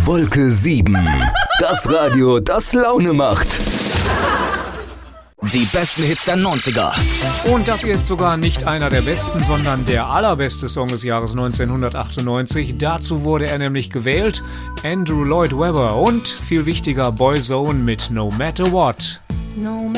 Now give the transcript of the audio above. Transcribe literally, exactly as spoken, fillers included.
Wolke sieben. Das Radio, das Laune macht. Die besten Hits der neunziger. Und das hier ist sogar nicht einer der besten, sondern der allerbeste Song des Jahres neunzehnhundertachtundneunzig. Dazu wurde er nämlich gewählt. Andrew Lloyd Webber und viel wichtiger Boyzone mit No Matter What. No